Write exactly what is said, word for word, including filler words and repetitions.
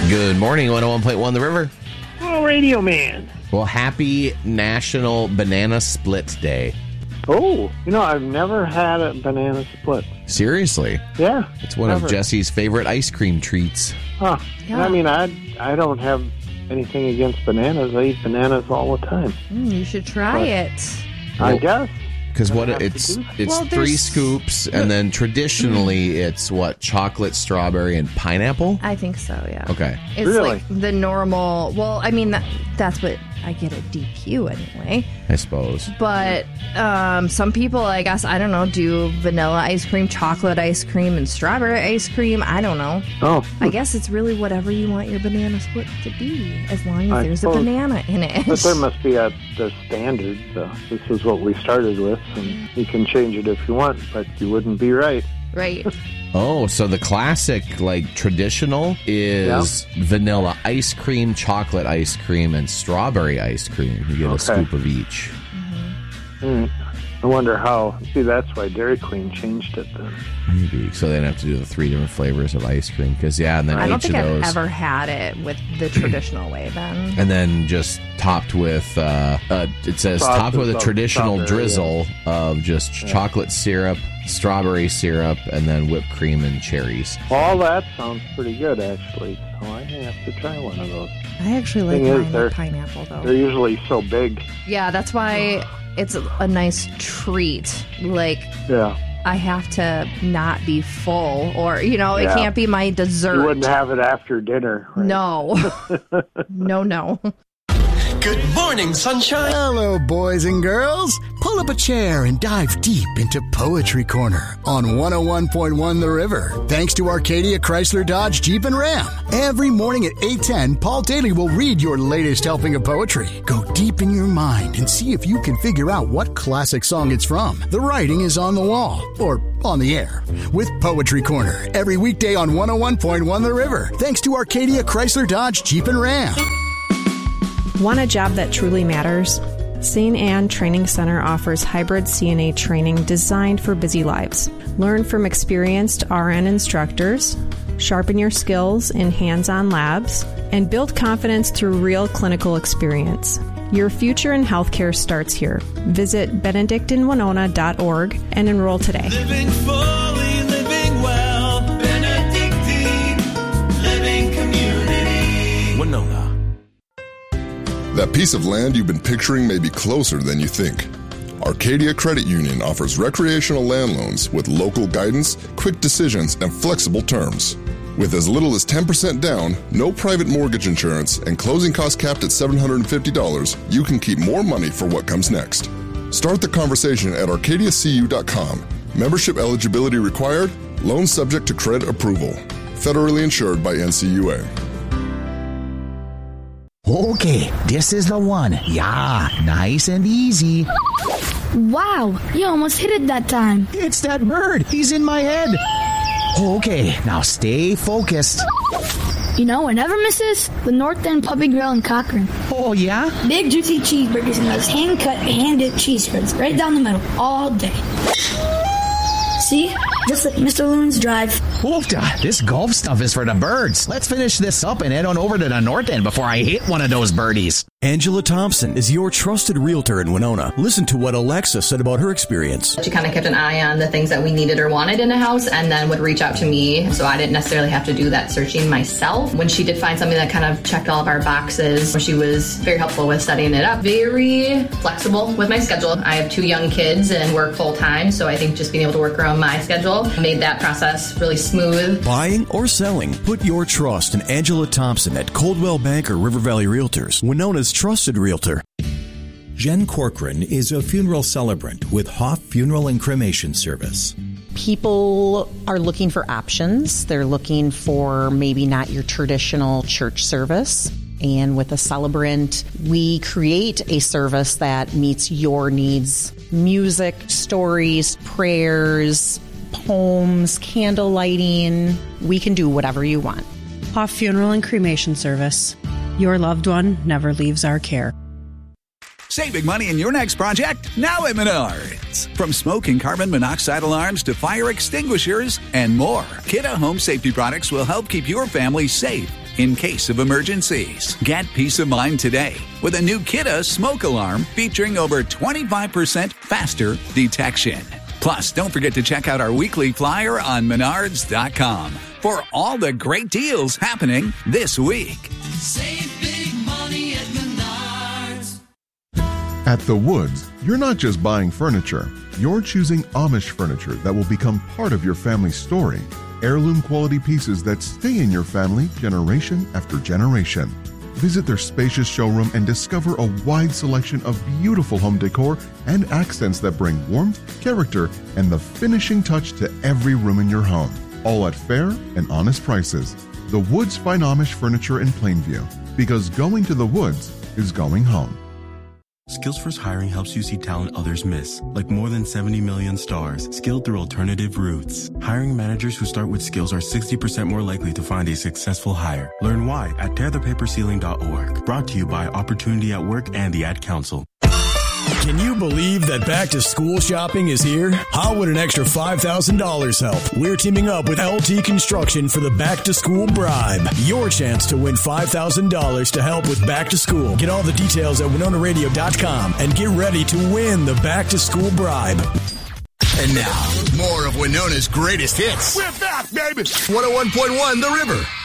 Good morning, one oh one point one The River. Oh, Radio Man. Well, happy National Banana Split Day. Oh, you know, I've never had a banana split. Seriously? Yeah. It's one never. of Jesse's favorite ice cream treats. Huh. Yeah. I mean, I, I don't have anything against bananas. I eat bananas all the time. Mm, you should try But- it. I Well, guess. Because what have to it's do that. it's Well, three there's- scoops, and then traditionally it's what, chocolate, strawberry, and pineapple? I think so, yeah. Okay. It's Really? like the normal, well, I mean, that, that's what I get at D Q anyway. I suppose. But um, some people, I guess, I don't know, do vanilla ice cream, chocolate ice cream, and strawberry ice cream. I don't know. Oh. I guess it's really whatever you want your banana split to be, as long as I there's suppose. a banana in it. But there must be a the standard. So this is what we started with, and you can change it if you want, but you wouldn't be right. Right. Oh, so the classic, like, traditional is vanilla ice cream, chocolate ice cream, and strawberry ice cream. You get a Okay. scoop of each. Mm. I wonder how. See, that's why Dairy Queen changed it then. Maybe. So they didn't have to do the three different flavors of ice cream. Because, yeah, and then I don't each think of I've those. ever had it with the traditional way then. And then just topped with, uh, uh, it says Frosted topped with a strawberry, traditional yeah. drizzle of just chocolate syrup, strawberry syrup, and then whipped cream and cherries. All that sounds pretty good, actually. So I may have to try one of those. I actually like Thing is, mine they're- with pineapple, though. They're usually so big. Yeah, that's why it's a, a nice treat. Like, Yeah. I have to not be full, or, you know, it Yeah. can't be my dessert. You wouldn't have it after dinner. Right? No. no, no. Good morning, sunshine. Hello, boys and girls. Pull up a chair and dive deep into Poetry Corner on one oh one point one The River. Thanks to Arcadia Chrysler Dodge Jeep and Ram. Every morning at eight ten, Paul Daly will read your latest helping of poetry. Go deep in your mind and see if you can figure out what classic song it's from. The writing is on the wall, or on the air, with Poetry Corner every weekday on one oh one point one The River. Thanks to Arcadia Chrysler Dodge Jeep and Ram. Want a job that truly matters? Saint Anne Training Center offers hybrid C N A training designed for busy lives. Learn from experienced R N instructors, sharpen your skills in hands-on labs, and build confidence through real clinical experience. Your future in healthcare starts here. Visit benedictine winona dot org and enroll today. Living fully, living well. Benedictine Living Community. Winona. That piece of land you've been picturing may be closer than you think. Arcadia Credit Union offers recreational land loans with local guidance, quick decisions, and flexible terms. With as little as ten percent down, no private mortgage insurance, and closing costs capped at seven hundred fifty dollars, you can keep more money for what comes next. Start the conversation at arcadia c u dot com. Membership eligibility required. Loan subject to credit approval. Federally insured by N C U A. Okay, this is the one. Yeah, nice and easy. Wow, you almost hit it that time. It's that bird. He's in my head. Okay, now stay focused. You know what never misses? The North End Puppy Grill in Cochrane. Oh, yeah? Big juicy cheeseburgers and those hand-cut, hand-dipped cheese spreads right down the middle all day. See? Just like Mister Loon's Drive. Oofda, this golf stuff is for the birds. Let's finish this up and head on over to the North End before I hit one of those birdies. Angela Thompson is your trusted realtor in Winona. Listen to what Alexa said about her experience. She kind of kept an eye on the things that we needed or wanted in a house and then would reach out to me, so I didn't necessarily have to do that searching myself. When she did find something that kind of checked all of our boxes, she was very helpful with setting it up. Very flexible with my schedule. I have two young kids and work full time, so I think just being able to work around my schedule made that process really smooth. Buying or selling, put your trust in Angela Thompson at Coldwell Banker River Valley Realtors, Winona's trusted realtor. Jen Corcoran is a funeral celebrant with Hoff Funeral and Cremation Service. People are looking for options. They're looking for maybe not your traditional church service. And with a celebrant, we create a service that meets your needs. Music, stories, prayers, poems, candle lighting. We can do whatever you want. Hoff Funeral and Cremation Service. Your loved one never leaves our care. Saving money in your next project? Now at Menards. From smoke and carbon monoxide alarms to fire extinguishers and more, Kidde Home Safety products will help keep your family safe in case of emergencies. Get peace of mind today with a new Kidda smoke alarm featuring over twenty-five percent faster detection. Plus, don't forget to check out our weekly flyer on menards dot com for all the great deals happening this week. Save big money at Menards. At The Woods, you're not just buying furniture. You're choosing Amish furniture that will become part of your family's story. Heirloom quality pieces that stay in your family generation after generation. Visit their spacious showroom and discover a wide selection of beautiful home decor and accents that bring warmth, character, and the finishing touch to every room in your home. All at fair and honest prices. The Woods Fine Amish Furniture in Plainview. Because going to the Woods is going home. Skills First Hiring helps you see talent others miss, like more than seventy million stars, skilled through alternative routes. Hiring managers who start with skills are sixty percent more likely to find a successful hire. Learn why at tear the paper ceiling dot org. Brought to you by Opportunity at Work and the Ad Council. Can you believe that back to school shopping is here? How would an extra five thousand dollars help? We're teaming up with L T Construction for the back to school bribe. Your chance to win five thousand dollars to help with back to school. Get all the details at winona radio dot com and get ready to win the back to school bribe. And now, more of Winona's greatest hits. We're back, baby. one oh one point one The River.